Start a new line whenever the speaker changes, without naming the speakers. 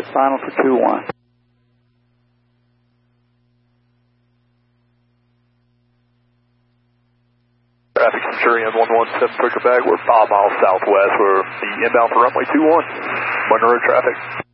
set final for 2-1.
Traffic Centurion 117 for Quebec. We're 5 miles southwest. We're the inbound for runway 21. Monroe traffic.